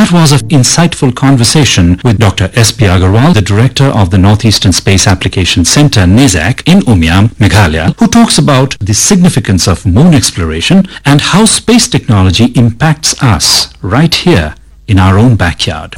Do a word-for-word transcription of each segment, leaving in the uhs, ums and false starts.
That was an insightful conversation with Doctor S P Agarwal, the director of the Northeastern Space Application Center, NESAC, in Umiam, Meghalaya, who talks about the significance of moon exploration and how space technology impacts us right here in our own backyard.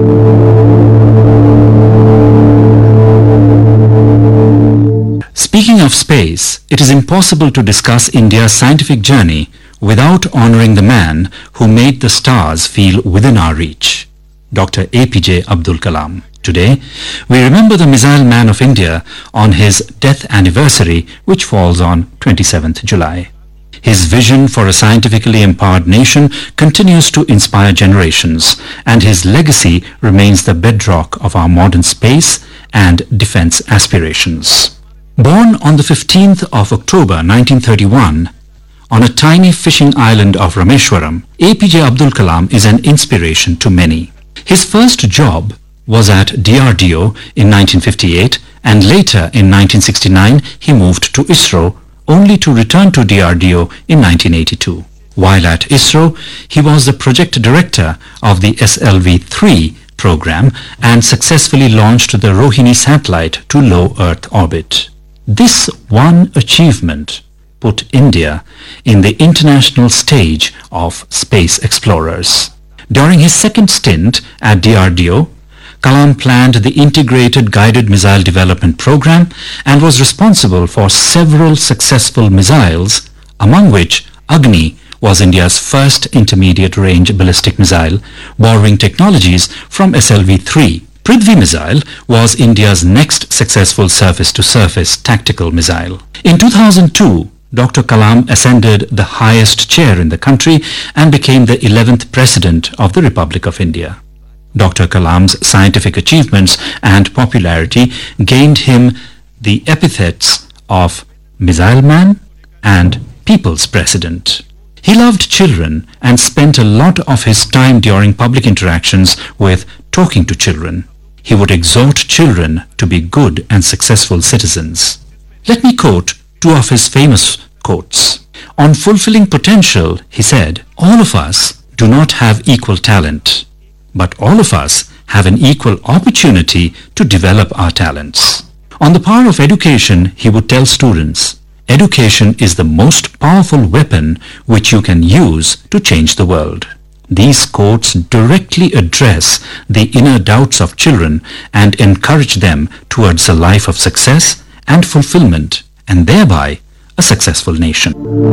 Speaking of space, it is impossible to discuss India's scientific journey without honoring the man who made the stars feel within our reach, Doctor A P J Abdul Kalam. Today, we remember the Missile Man of India on his death anniversary, which falls on twenty-seventh of July. His vision for a scientifically empowered nation continues to inspire generations, and his legacy remains the bedrock of our modern space and defense aspirations. Born on the fifteenth of October nineteen thirty-one, on a tiny fishing island of Rameshwaram, A P J Abdul Kalam is an inspiration to many. His first job was at D R D O in nineteen fifty-eight, and later in nineteen sixty-nine he moved to ISRO, only to return to D R D O in nineteen eighty-two. While at ISRO, he was the project director of the S L V three program and successfully launched the Rohini satellite to low Earth orbit. This one achievement put India in the international stage of space explorers. During his second stint at D R D O, Kalam planned the Integrated Guided Missile Development Program and was responsible for several successful missiles, among which Agni was India's first intermediate-range ballistic missile, borrowing technologies from S L V three. Prithvi missile was India's next successful surface-to-surface tactical missile. In two thousand two, Doctor Kalam ascended the highest chair in the country and became the eleventh President of the Republic of India. Doctor Kalam's scientific achievements and popularity gained him the epithets of Missile Man and People's President. He loved children and spent a lot of his time during public interactions with talking to children. He would exhort children to be good and successful citizens. Let me quote two of his famous quotes. On fulfilling potential, he said, "All of us do not have equal talent, but all of us have an equal opportunity to develop our talents." On the power of education, he would tell students, "Education is the most powerful weapon which you can use to change the world." These quotes directly address the inner doubts of children and encourage them towards a life of success and fulfillment, and thereby a successful nation.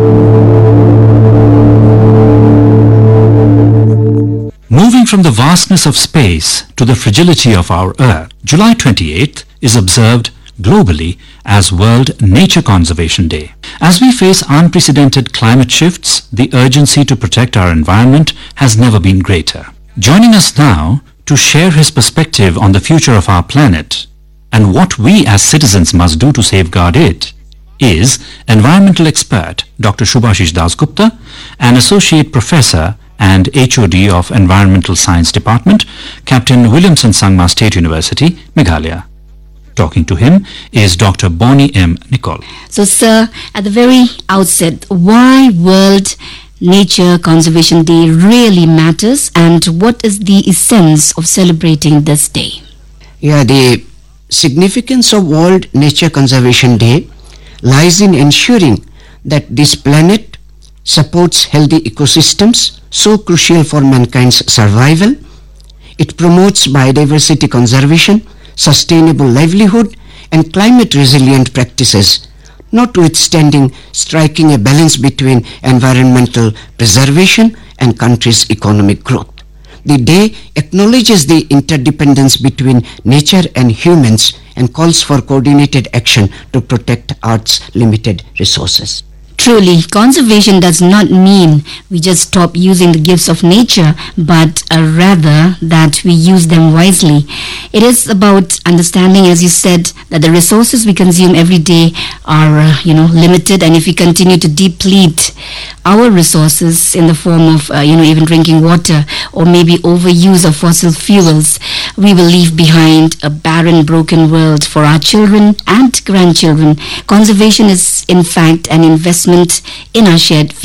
Moving from the vastness of space to the fragility of our Earth, July twenty-eighth is observed globally as World Nature Conservation Day. As we face unprecedented climate shifts, the urgency to protect our environment has never been greater. Joining us now to share his perspective on the future of our planet and what we as citizens must do to safeguard it is environmental expert Doctor Shubhashish Dasgupta, an associate professor and H O D of Environmental Science Department, Captain Williamson Sangma State University, Meghalaya. Talking to him is Doctor Bonnie M. Nicol. So, sir, at the very outset, why World Nature Conservation Day really matters, and what is the essence of celebrating this day? Yeah, the significance of World Nature Conservation Day lies in ensuring that this planet supports healthy ecosystems so crucial for mankind's survival. It promotes biodiversity conservation, sustainable livelihood, and climate resilient practices, notwithstanding striking a balance between environmental preservation and country's economic growth. The day acknowledges the interdependence between nature and humans and calls for coordinated action to protect Earth's limited resources. Truly, conservation does not mean we just stop using the gifts of nature, but uh, rather that we use them wisely. It is about understanding, as you said, that the resources we consume every day are, uh, you know, limited, and if we continue to deplete our resources in the form of, uh, you know, even drinking water or maybe overuse of fossil fuels, we will leave behind a barren, broken world for our children and grandchildren. Conservation is, in fact, an investment in our shared future.